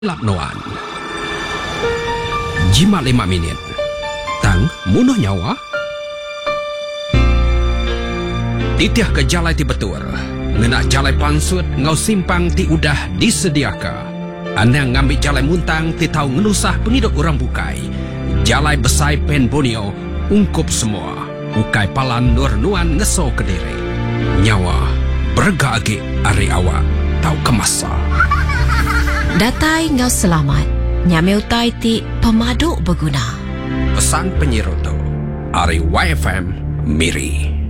Lap noan. Jima 5 minit. Tang munuh nyawa. Titiah ke jalai ti betul. Ngena jalai pansut ngau simpang ti udah disediaka. Anang ngambil jalai muntang ti tau ngenusah pengidok orang bukai. Jalai besai pen bonio ungkup semua. Ukai palan nur nuan ngeso kediri. Nyawa bergagi ari awak tau kemasa. Datai ngau selamat. Nyameu tai ti pemaduk berguna. Pesan penyirutu. Ari YFM Miri.